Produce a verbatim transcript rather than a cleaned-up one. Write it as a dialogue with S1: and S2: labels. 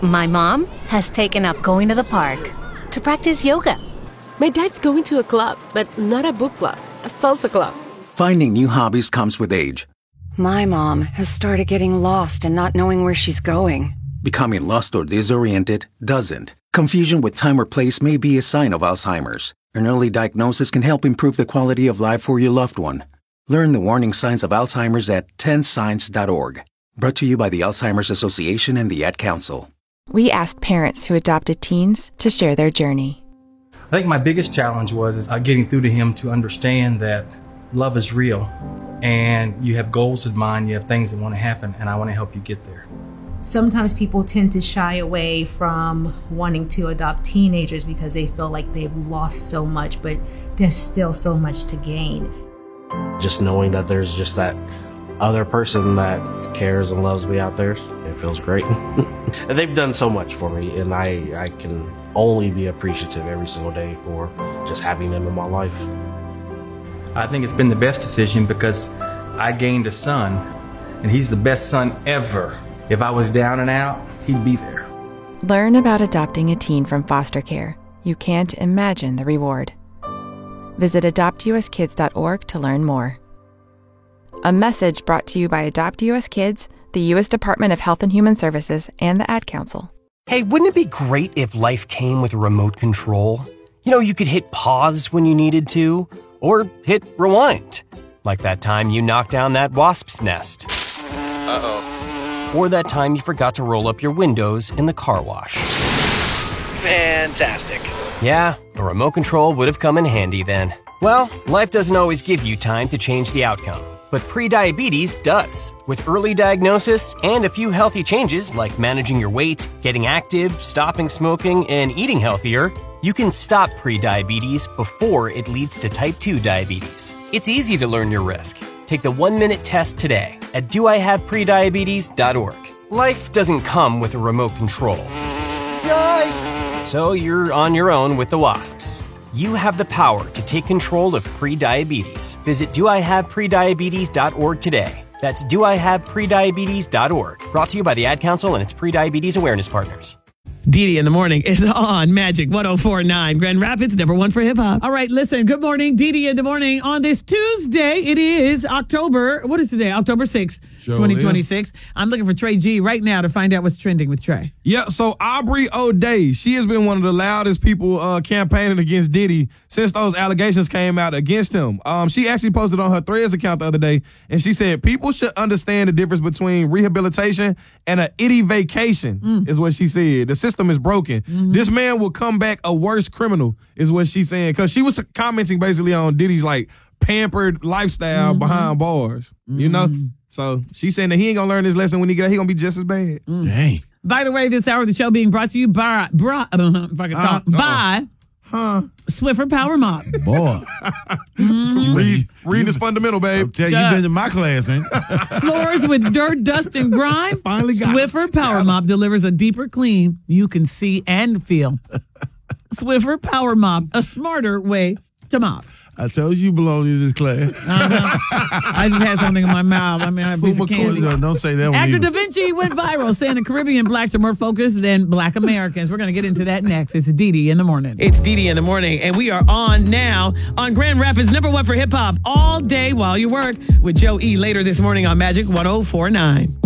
S1: My mom has taken up going to the park to practice yoga.
S2: My dad's going to a club, but not a book club, a salsa club.
S3: Finding new hobbies comes with age.
S4: My mom has started getting lost and not knowing where she's going.
S3: Becoming lost or disoriented doesn't. Confusion with time or place may be a sign of Alzheimer's. An early diagnosis can help improve the quality of life for your loved one. Learn the warning signs of Alzheimer's at ten signs dot org. Brought to you by the Alzheimer's Association and the Ad Council.
S5: We asked parents who adopted teens to share their journey.
S6: I think my biggest challenge was is, uh, getting through to him to understand that love is real and you have goals in mind, you have things that want to happen, and I want to help you get there.
S7: Sometimes people tend to shy away from wanting to adopt teenagers because they feel like they've lost so much, but there's still so much to gain.
S8: Just knowing that there's just that other person that cares and loves me out there, it feels great. And they've done so much for me, and I, I can only be appreciative every single day for just having them in my life.
S6: I think it's been the best decision because I gained a son, and he's the best son ever. If I was down and out, he'd be there.
S5: Learn about adopting a teen from foster care. You can't imagine the reward. Visit adopt u s kids dot org to learn more. A message brought to you by Adopt U S Kids, the U S Department of Health and Human Services, and the Ad Council.
S9: Hey, wouldn't it be great if life came with a remote control? You know, you could hit pause when you needed to, or hit rewind, like that time you knocked down that wasp's nest.
S10: Uh-oh.
S9: Or that time you forgot to roll up your windows in the car wash.
S10: Fantastic.
S9: Yeah, a remote control would have come in handy then. Well, life doesn't always give you time to change the outcome, but prediabetes does. With early diagnosis and a few healthy changes like managing your weight, getting active, stopping smoking, and eating healthier, you can stop prediabetes before it leads to type two diabetes. It's easy to learn your risk. Take the one-minute test today at do I have prediabetes dot org. Life doesn't come with a remote control. Yikes! So you're on your own with the wasps. You have the power to take control of prediabetes. Visit do I have prediabetes dot org today. That's do I have prediabetes dot org. Brought to you by the Ad Council and its prediabetes awareness partners.
S11: Didi in the morning is on Magic one oh four point nine. Grand Rapids, number one for hip hop.
S12: All right, listen. Good morning, Didi in the morning. On this Tuesday, it is October. What is today? October sixth, sure twenty twenty-six. Is. I'm looking for Trey G right now to find out what's trending with Trey.
S13: Yeah, so Aubrey O'Day, she has been one of the loudest people uh, campaigning against Diddy since those allegations came out against him. Um, she actually posted on her Threads account the other day, and she said people should understand the difference between rehabilitation and an itty vacation, mm. is what she said. The system is broken. Mm-hmm. This man will come back a worse criminal, is what she's saying, because she was commenting basically on Diddy's like pampered lifestyle mm-hmm. behind bars, mm-hmm. you know? So she's saying that he ain't gonna learn this lesson when he get out. He gonna be just as bad.
S12: Mm. Dang. By the way, this hour of the show being brought to you by, brought, uh, if I can talk, uh, by huh. Swiffer Power Mop.
S14: Boy.
S12: mm-hmm.
S13: Read, read this fundamental, babe.
S14: Tell you, you've been to my class, ain't
S12: Floors with dirt, dust, and grime.
S14: Finally got
S12: Swiffer
S14: it.
S12: Power Mop delivers a deeper clean you can see and feel. Swiffer Power Mop, a smarter way to mop.
S14: I told you you belong in this class.
S12: Uh-huh. I just had something in my mouth. I mean, I had a piece of candy.
S14: No, don't say that one
S12: After
S14: either.
S12: Da Vinci went viral, saying the Caribbean blacks are more focused than black Americans. We're going to get into that next. It's Didi in the morning.
S11: It's Didi in the morning, and we are on now on Grand Rapids, number one for hip hop, all day while you work with Joe E. later this morning on Magic one oh four point nine.